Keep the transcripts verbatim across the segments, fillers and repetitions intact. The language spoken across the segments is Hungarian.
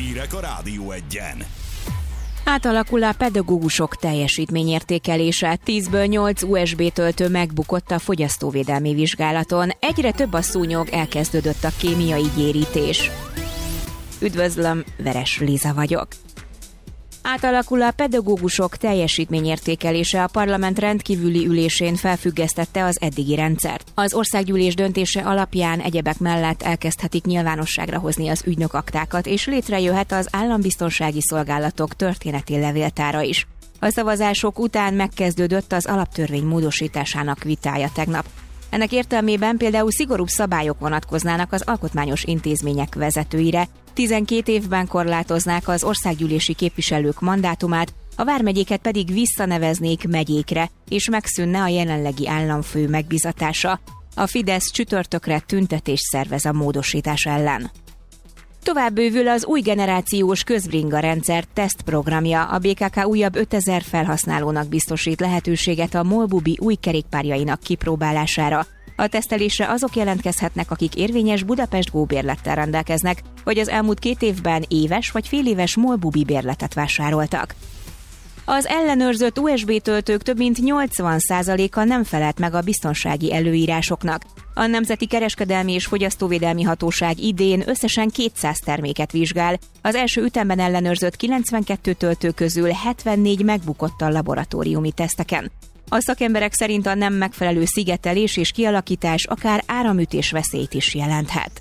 Hírek a Rádió Egyen. Átalakul a pedagógusok teljesítményértékelése. tízből nyolc u es bé töltő megbukott a fogyasztóvédelmi vizsgálaton. Egyre több a szúnyog, elkezdődött a kémiai gyérítés. Üdvözlöm, Veres Liza vagyok. Átalakul a pedagógusok teljesítményértékelése. A parlament rendkívüli ülésén felfüggesztette az eddigi rendszert. Az országgyűlés döntése alapján egyebek mellett elkezdhetik nyilvánosságra hozni az ügynökaktákat, és létrejöhet az állambiztonsági szolgálatok történeti levéltára is. A szavazások után megkezdődött az alaptörvény módosításának vitája tegnap. Ennek értelmében például szigorúbb szabályok vonatkoznának az alkotmányos intézmények vezetőire, tizenkét évben korlátoznák az országgyűlési képviselők mandátumát, a vármegyéket pedig visszaneveznék megyékre, és megszűnne a jelenlegi államfő megbízatása. A Fidesz csütörtökre tüntetést szervez a módosítás ellen. Tovább bővül az új generációs közbringa rendszer tesztprogramja. A bé ká ká újabb ötezer felhasználónak biztosít lehetőséget a Molbubi új kerékpárjainak kipróbálására. A tesztelésre azok jelentkezhetnek, akik érvényes Budapest Go bérlettel rendelkeznek, vagy az elmúlt két évben éves vagy féléves Molbubi bérletet vásároltak. Az ellenőrzött u es bé töltők több mint nyolcvan százaléka nem felelt meg a biztonsági előírásoknak. A Nemzeti Kereskedelmi és Fogyasztóvédelmi Hatóság idén összesen kétszáz terméket vizsgál. Az első ütemben ellenőrzött kilencvenkettő töltő közül hetvennégy megbukott a laboratóriumi teszteken. A szakemberek szerint a nem megfelelő szigetelés és kialakítás akár áramütés veszélyt is jelenthet.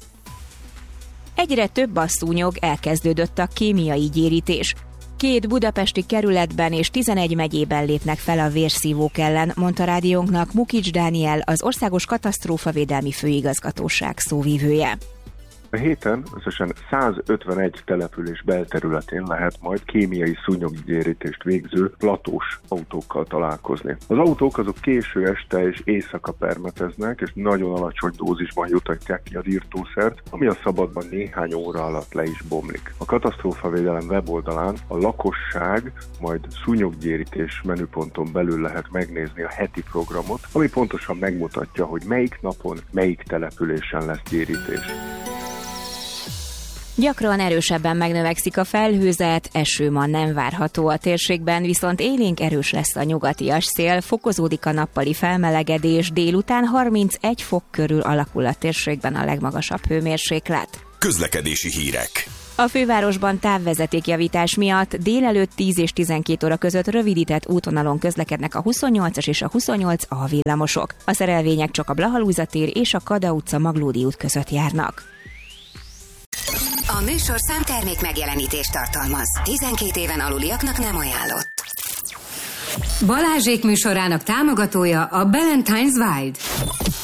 Egyre több a szúnyog, elkezdődött a kémiai gyérítés. Két budapesti kerületben és tizenegy megyében lépnek fel a vérszívók ellen, mondta rádiónknak Mukics Dániel, az Országos Katasztrófavédelmi Főigazgatóság szóvivője. A héten összesen százötvenegy település belterületén lehet majd kémiai szúnyoggyérítést végző platós autókkal találkozni. Az autók azok késő este és éjszaka permeteznek, és nagyon alacsony dózisban jutatják ki az írtószert, ami a szabadban néhány óra alatt le is bomlik. A katasztrófavédelem weboldalán a lakosság majd szúnyoggyérítés menüponton belül lehet megnézni a heti programot, ami pontosan megmutatja, hogy melyik napon, melyik településen lesz gyérítés. Gyakran erősebben megnövekszik a felhőzet, eső ma nem várható a térségben, viszont élénk erős lesz a nyugatias szél, fokozódik a nappali felmelegedés, délután harmincegy fok körül alakul a térségben a legmagasabb hőmérséklet. Közlekedési hírek. A fővárosban távvezetékjavítás miatt délelőtt tíz és tizenkét óra között rövidített útvonalon közlekednek a huszonnyolcas és a huszonnyolc A villamosok. A szerelvények csak a Blaha-Lujza tér és a Kada utca Maglódi út között járnak. A műsorszám termék megjelenítést tartalmaz. tizenkét éven aluliaknak nem ajánlott. Balázsék műsorának támogatója a Ballantine's Wild.